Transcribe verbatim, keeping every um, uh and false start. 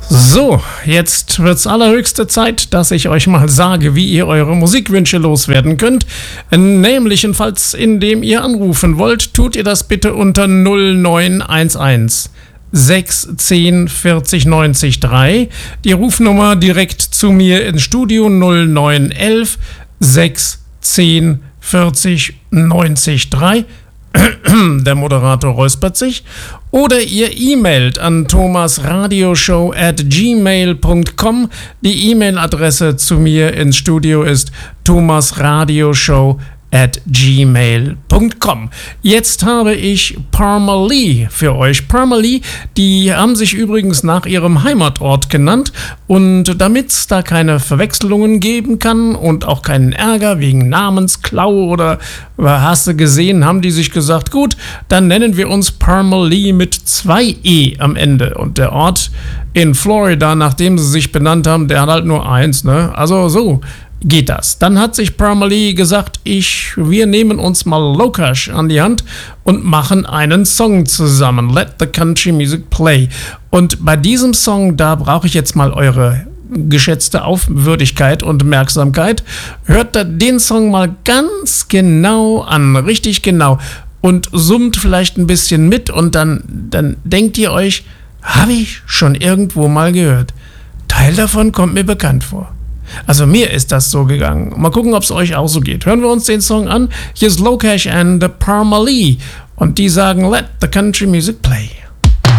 So, jetzt wird's allerhöchste Zeit, dass ich euch mal sage, wie ihr eure Musikwünsche loswerden könnt. Nämlichenfalls, indem ihr anrufen wollt, tut ihr das bitte unter null neun eins eins sechs eins null vierzig neunzig drei. Die Rufnummer direkt zu mir ins Studio null neun eins eins sechs eins null vierzig neunzig drei. Der Moderator räuspert sich. Oder ihr e-mailt an thomasradioshow at gmail punkt com. Die E-Mail-Adresse zu mir ins Studio ist thomasradioshow at gmail punkt com. Jetzt habe ich Parmalee für euch. Parmalee, die haben sich übrigens nach ihrem Heimatort genannt, und damit es da keine Verwechslungen geben kann und auch keinen Ärger wegen Namensklau oder hast du gesehen, haben die sich gesagt, gut, dann nennen wir uns Parmalee mit zwei E am Ende, und der Ort in Florida, nachdem sie sich benannt haben, der hat halt nur eins, ne? Also so geht das. Dann hat sich Parmalee gesagt, ich, wir nehmen uns mal Lokash an die Hand und machen einen Song zusammen. Let the Country Music Play. Und bei diesem Song, da brauche ich jetzt mal eure geschätzte Aufwürdigkeit und Merksamkeit. Hört da den Song mal ganz genau an, richtig genau, und summt vielleicht ein bisschen mit, und dann, dann denkt ihr euch, habe ich schon irgendwo mal gehört. Teil davon kommt mir bekannt vor. Also mir ist das so gegangen. Mal gucken, ob es euch auch so geht. Hören wir uns den Song an. Hier ist Lokash and Parmalee, und die sagen, let the country music play.